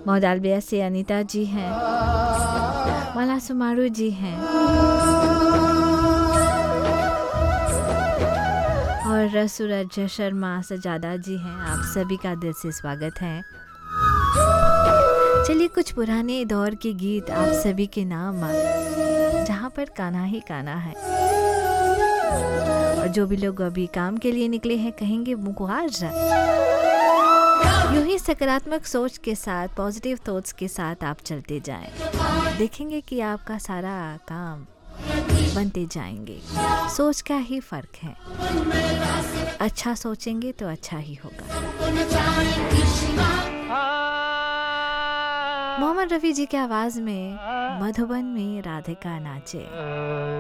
मौदालबिया से अनीता जी हैं, माला सुमारू जी हैं और सूरज शर्मा सजादा जी हैं। आप सभी का दिल से स्वागत है। चलिए कुछ पुराने दौर के गीत आप सभी के नाम, जहाँ पर कान्हा ही कान्हा है। और जो भी लोग अभी काम के लिए निकले हैं कहेंगे मुआज। यूं ही सकारात्मक सोच के साथ, पॉजिटिव थॉट्स के साथ आप चलते जाएं, देखेंगे कि आपका सारा काम बनते जाएंगे। सोच का ही फर्क है, अच्छा सोचेंगे तो अच्छा ही होगा। मोहम्मद रफ़ी जी की आवाज़ में मधुबन में राधिका नाचे।